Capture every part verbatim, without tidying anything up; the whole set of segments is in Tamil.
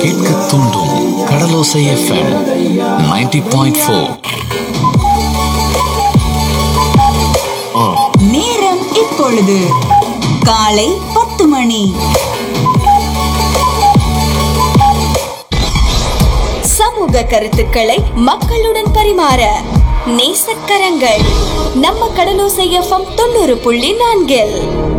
கேட்க தூண்டும் கடலோசை எஃப்எம் நைன்டி பாயிண்ட் ஃபோர். நேரம் இப்பொழுது காலை பத்து மணி. சமூக கருத்துக்களை மக்களுடன் பரிமாற நேசக்கரங்கள் நம்ம கடலோசை எஃப்எம் தொண்ணூறு புள்ளி நான்கில்.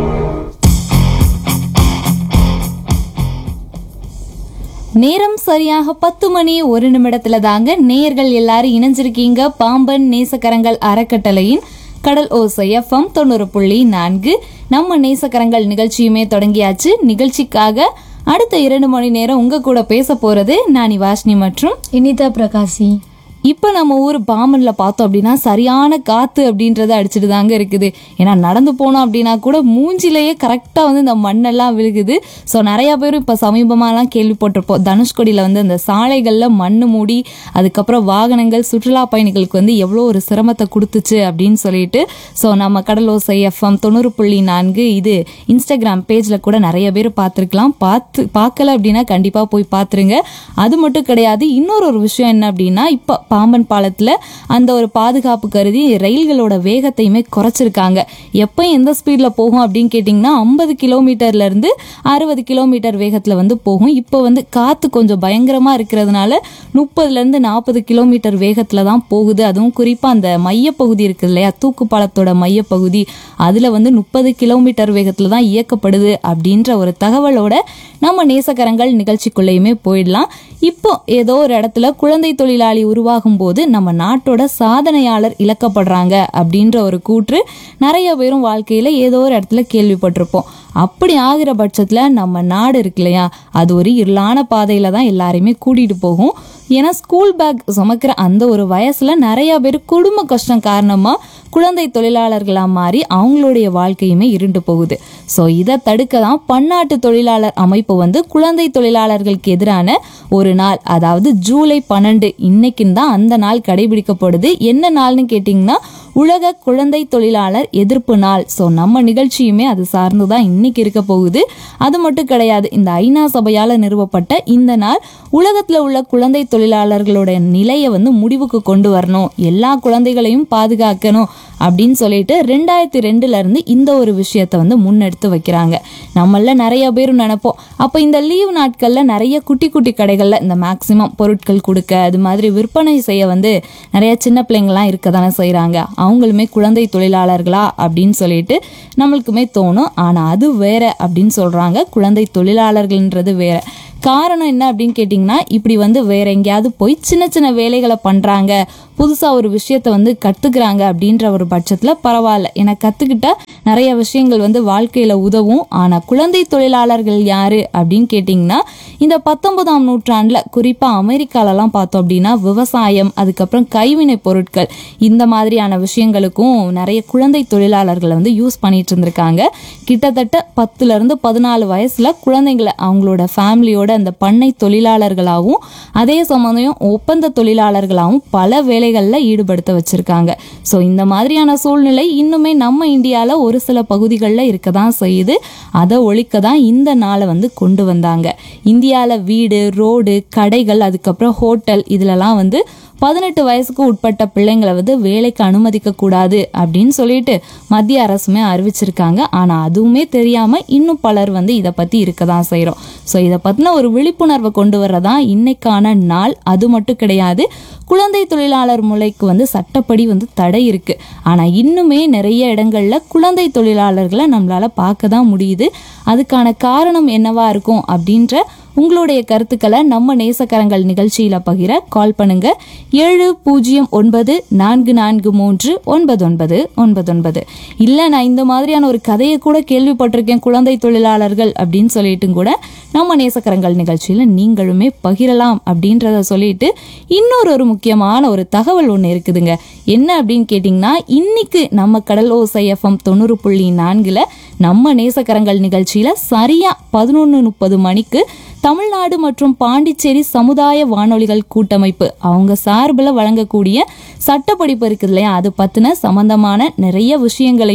நேரம் சரியாக பத்து மணி ஒரு நிமிடத்துல தாங்க நேயர்கள் எல்லாரும் இணைஞ்சிருக்கீங்க பாம்பன் நேசக்கரங்கள் அறக்கட்டளையின் கடல் ஓசை எஃப்எம் தொண்ணூறு புள்ளி நான்கு. நம்ம நேசக்கரங்கள் நிகழ்ச்சியுமே தொடங்கியாச்சு. நிகழ்ச்சிக்காக அடுத்த இரண்டு மணி நேரம் உங்க கூட பேச போறது நான் வாஷ்னி மற்றும் இனிதா பிரகாசி. இப்போ நம்ம ஊர் பாம்பன்ல பார்த்தோம் அப்படின்னா சரியான காத்து அப்படின்றத அடிச்சுட்டு தாங்க இருக்குது. ஏன்னா நடந்து போனோம் அப்படின்னா கூட மூஞ்சிலேயே கரெக்டாக வந்து இந்த மண்ணெல்லாம் விழுகுது. ஸோ நிறைய பேரும் இப்போ சமீபமாலாம் கேள்விப்பட்டிருப்போம், தனுஷ்கோடியில் வந்து அந்த சாலைகளில் மண் மூடி அதுக்கப்புறம் வாகனங்கள் சுற்றுலா பயணிகளுக்கு வந்து எவ்வளோ ஒரு சிரமத்தை கொடுத்துச்சு அப்படின்னு சொல்லிட்டு. ஸோ நம்ம கடலோசை எஃப்எம் தொண்ணூறு புள்ளி நான்கு இது இன்ஸ்டாகிராம் பேஜில் கூட நிறைய பேர் பார்த்துருக்கலாம். பார்த்து பார்க்கல அப்படின்னா கண்டிப்பாக போய் பார்த்துருங்க. அது மட்டும் கிடையாது, இன்னொரு ஒரு விஷயம் என்ன அப்படின்னா, இப்போ பாம்பன் பாலத்துல அந்த ஒரு பாதுகாப்பு கருதி ரயில்களோட வேகத்தையுமே குறைச்சிருக்காங்க. எப்போ எந்த ஸ்பீட்ல போகும் அப்படின்னு கேட்டிங்கன்னா ஐம்பது கிலோமீட்டர்ல இருந்து அறுபது கிலோமீட்டர் வேகத்துல வந்து போகும். இப்போ வந்து காத்து கொஞ்சம் பயங்கரமா இருக்கிறதுனால முப்பதுல இருந்து நாற்பது கிலோமீட்டர் வேகத்துல தான் போகுது. அதுவும் குறிப்பா அந்த மையப்பகுதி இருக்கு இல்லையா, தூக்கு பாலத்தோட மையப்பகுதி, அதுல வந்து முப்பது கிலோமீட்டர் வேகத்துல தான் இயக்கப்படுது அப்படின்ற ஒரு தகவலோட நம்ம நேசக்கரங்கள் நிகழ்ச்சிக்குள்ளேயுமே போயிடலாம். இப்போ ஏதோ ஒரு இடத்துல குழந்தை தொழிலாளி உருவாகும் போது நம்ம நாட்டோட சாதனையாளர் இழக்கப்படுறாங்க அப்படின்ற ஒரு கூற்று நிறைய பேரும் வாழ்க்கையில ஏதோ ஒரு இடத்துல கேள்விப்பட்டிருப்போம். அப்படி ஆகிற பட்சத்துல நம்ம நாடு இருக்கு இல்லையா, அது ஒரு இருளான பாதையில தான் எல்லாரையுமே கூட்டிட்டு போகும். ஏன்னா ஸ்கூல் பேக் சுமக்கிற அந்த ஒரு வயசுல நிறைய பேர் குடும்ப கஷ்டம் காரணமா குழந்தை தொழிலாளர்களா மாறி அவங்களுடைய வாழ்க்கையுமே இருண்டு போகுது. ஸோ இதை தடுக்க தான் பன்னாட்டு தொழிலாளர் அமைப்பு வந்து குழந்தை தொழிலாளர்களுக்கு எதிரான ஒரு நாள், அதாவது ஜூலை பன்னெண்டு இன்னைக்குன்னு தான் அந்த நாள் கடைபிடிக்கப்படுது. என்ன நாள்னு கேட்டிங்கன்னா உலக குழந்தை தொழிலாளர் எதிர்ப்பு நாள். ஸோ நம்ம நிகழ்ச்சியுமே அது சார்ந்து தான் இன்னைக்கு இருக்க போகுது. அது மட்டும் கிடையாது, இந்த ஐநா சபையால் நிறுவப்பட்ட இந்த நாள் உலகத்தில் உள்ள குழந்தை தொழிலாளர்களோட நிலையை வந்து முடிவுக்கு கொண்டு வரணும், எல்லா குழந்தைகளையும் பாதுகாக்கணும் அப்படின்னு சொல்லிட்டு ரெண்டாயிரத்தி ரெண்டுல இருந்து இந்த ஒரு விஷயத்த வந்து முன்னெடுத்து வைக்கிறாங்க. நம்மள நிறைய பேரும் நினைப்போம், அப்போ இந்த லீவ் நாட்கள்ல நிறைய குட்டி குட்டி கடைகள்ல இந்த மேக்சிமம் பொருட்கள் கொடுக்க அது மாதிரி விற்பனை செய்ய வந்து நிறைய சின்ன பிள்ளைங்கள்லாம் இருக்க தானே செய்யறாங்க. அவங்களுமே குழந்தை தொழிலாளர்களா அப்படின்னு சொல்லிட்டு நம்மளுக்குமே தோணும். ஆனா அது வேற அப்படின்னு சொல்றாங்க. குழந்தை தொழிலாளர்கள்ன்றது வேற. காரணம் என்ன அப்படின்னு கேட்டிங்கன்னா, இப்படி வந்து வேற எங்கேயாவது போய் சின்ன சின்ன வேலைகளை பண்ணுறாங்க, புதுசாக ஒரு விஷயத்த வந்து கற்றுக்குறாங்க அப்படின்ற ஒரு பட்சத்தில் பரவாயில்ல, ஏன்னா கற்றுக்கிட்டா நிறைய விஷயங்கள் வந்து வாழ்க்கையில் உதவும். ஆனால் குழந்தை தொழிலாளர்கள் யார் அப்படின்னு கேட்டிங்கன்னா, இந்த பத்தொன்பதாம் நூற்றாண்டில் குறிப்பாக அமெரிக்காலலாம் பார்த்தோம் அப்படின்னா விவசாயம் அதுக்கப்புறம் கைவினை பொருட்கள் இந்த மாதிரியான விஷயங்களுக்கும் நிறைய குழந்தை தொழிலாளர்களை வந்து யூஸ் பண்ணிட்டு இருந்திருக்காங்க. கிட்டத்தட்ட பத்துலேருந்து பதினாலு வயசில் குழந்தைங்களை அவங்களோட ஃபேமிலியோட அந்த பண்ணை தொழிலாளர்களாகவும் அதே சமயம் ஒப்பந்த தொழிலாளர்களாகவும் பல வேலைகளில் ஈடுபடுத்த வச்சிருக்காங்க. ஸோ இந்த மாதிரியான சூழ்நிலை இன்னுமே நம்ம இந்தியாவில் ஒரு சில பகுதிகளில் இருக்க தான் செய்யுது. அதை ஒழிக்க தான் இந்த நாளை வந்து கொண்டு வந்தாங்க. இந்தியாவில் வீடு, ரோடு, கடைகள் அதுக்கப்புறம் ஹோட்டல் இதுலலாம் வந்து பதினெட்டு வயசுக்கு உட்பட்ட பிள்ளைங்களை வந்து வேலைக்கு அனுமதிக்க கூடாது அப்படின்னு சொல்லிட்டு மத்திய அரசுமே அறிவிச்சிருக்காங்க. ஆனா அதுவுமே தெரியாம இன்னும் பலர் வந்து இதை பத்தி இருக்கதான் செய்யறோம். ஸோ இதை பத்தின ஒரு விழிப்புணர்வை கொண்டு வரதான் இன்னைக்கான நாள். அது மட்டும் கிடையாது, குழந்தை தொழிலாளர் முறைக்கு வந்து சட்டப்படி வந்து தடை இருக்கு. ஆனா இன்னுமே நிறைய இடங்கள்ல குழந்தை தொழிலாளர்களை நம்மளால பார்க்க தான் முடியுது. அதுக்கான காரணம் என்னவா இருக்கும் அப்படின்ற உங்களுடைய கருத்துக்களை நம்ம நேசக்கரங்கள் நிகழ்ச்சியில பகிர கால் பண்ணுங்க. ஏழு பூஜ்ஜியம் ஒன்பது நான்கு நான்கு மூன்று ஒன்பது ஒன்பது ஒன்பது ஒன்பது. இல்ல நான் இந்த மாதிரியான ஒரு கதையை கூட கேள்விப்பட்டிருக்கேன் குழந்தை தொழிலாளர்கள் அப்படின்னு சொல்லிட்டு கூட நம்ம நேசக்கரங்கள் நிகழ்ச்சியில நீங்களுமே பகிரலாம் அப்படின்றத சொல்லிட்டு இன்னொரு ஒரு முக்கியமான ஒரு தகவல் ஒன்று இருக்குதுங்க. என்ன அப்படின்னு கேட்டிங்கன்னா, இன்னைக்கு நம்ம கடல் ஓசை எஃப்எம் தொண்ணூறு புள்ளி நான்குல நம்ம நேசக்கரங்கள் நிகழ்ச்சியில சரியா பதினொன்று முப்பது மணிக்கு தமிழ்நாடு மற்றும் பாண்டிச்சேரி சமுதாய வானொலிகள் கூட்டமைப்பு அவங்க சார்பில் வழங்கக்கூடிய சட்டப்படிப்பு இருக்குது இல்லையா, அது பற்றின சம்பந்தமான நிறைய விஷயங்களையும்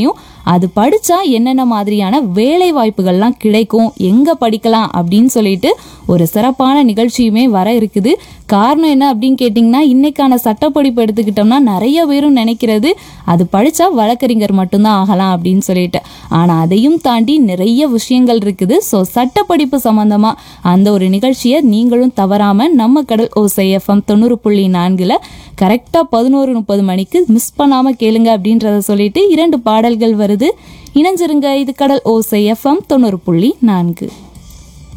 அது படிச்சா என்னென்ன மாதிரியான வேலை வாய்ப்புகள்லாம் கிடைக்கும், எங்க படிக்கலாம் அப்படின்னு சொல்லிட்டு ஒரு சிறப்பான நிகழ்ச்சியுமே வர இருக்குது. காரணம் என்ன அப்படின்னு கேட்டிங்கன்னா, இன்னைக்கான சட்டப்படிப்பு எடுத்துக்கிட்டோம்னா நிறைய பேரும் நினைக்கிறது அது படிச்சா வழக்கறிஞர் மட்டும்தான் ஆகலாம் அப்படின்னு சொல்லிட்டு. ஆனா அதையும் தாண்டி நிறைய விஷயங்கள் இருக்குது. ஸோ சட்டப்படிப்பு சம்பந்தமா அந்த ஒரு நிகழ்ச்சியை நீங்களும் தவறாம நம்ம கடல் ஓசை எஃப்எம் தொண்ணூறு புள்ளி நான்குல கரெக்டா பதினோரு முப்பது மணிக்கு மிஸ் பண்ணாம கேளுங்க அப்படின்றத சொல்லிட்டு இரண்டு பாடல்கள் வருது. இணைஞ்சிருங்க. இது கடல் ஓசை எஃப்எம் தொண்ணூறு புள்ளி நான்கு.